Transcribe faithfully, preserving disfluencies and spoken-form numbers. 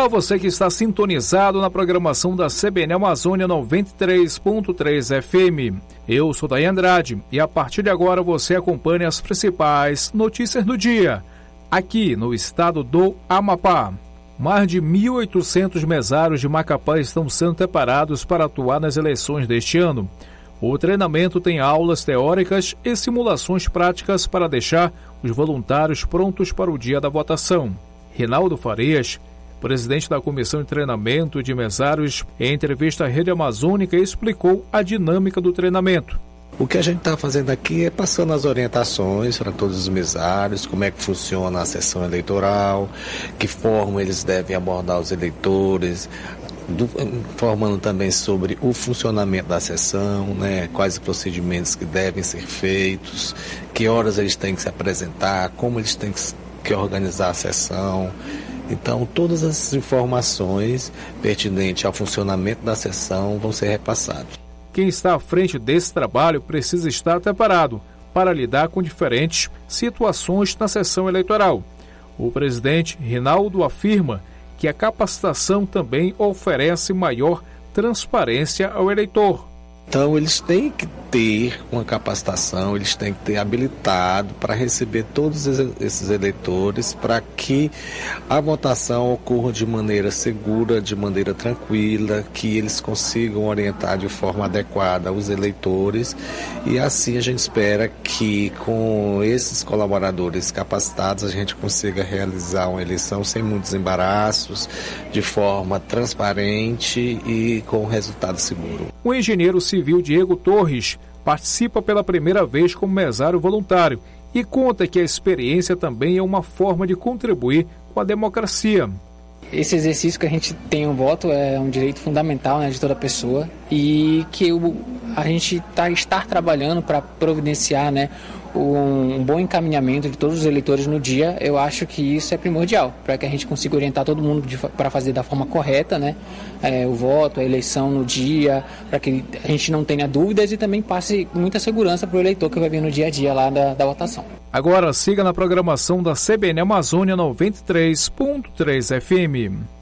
Olá, você que está sintonizado na programação da C B N Amazônia noventa e três ponto três F M. Eu sou Daí Andrade e a partir de agora você acompanha as principais notícias do dia, aqui no estado do Amapá. Mais de mil e oitocentos mesários de Macapá estão sendo preparados para atuar nas eleições deste ano. O treinamento tem aulas teóricas e simulações práticas para deixar os voluntários prontos para o dia da votação. Rinaldo Farias, presidente da Comissão de Treinamento de Mesários, em entrevista à Rede Amazônica, explicou a dinâmica do treinamento. O que a gente está fazendo aqui é passando as orientações para todos os mesários, como é que funciona a sessão eleitoral, que forma eles devem abordar os eleitores, do, informando também sobre o funcionamento da sessão, né, quais os procedimentos que devem ser feitos, que horas eles têm que se apresentar, como eles têm que, que organizar a sessão. Então, todas as informações pertinentes ao funcionamento da sessão vão ser repassadas. Quem está à frente desse trabalho precisa estar preparado para lidar com diferentes situações na sessão eleitoral. O presidente Rinaldo afirma que a capacitação também oferece maior transparência ao eleitor. Então, eles têm que ter uma capacitação, eles têm que ter habilitado para receber todos esses eleitores, para que a votação ocorra de maneira segura, de maneira tranquila, que eles consigam orientar de forma adequada os eleitores, e assim a gente espera que com esses colaboradores capacitados a gente consiga realizar uma eleição sem muitos embaraços, de forma transparente e com resultado seguro. O engenheiro civil Diego Torres participa pela primeira vez como mesário voluntário e conta que a experiência também é uma forma de contribuir com a democracia. Esse exercício que a gente tem um voto é um direito fundamental, né, de toda pessoa, e que o, a gente tá, está trabalhando para providenciar, né, um, um bom encaminhamento de todos os eleitores no dia. Eu acho que isso é primordial para que a gente consiga orientar todo mundo para fazer da forma correta, né, é, o voto, a eleição no dia, para que a gente não tenha dúvidas e também passe muita segurança para o eleitor que vai vir no dia a dia lá da, da votação. Agora siga na programação da C B N Amazônia noventa e três ponto três F M.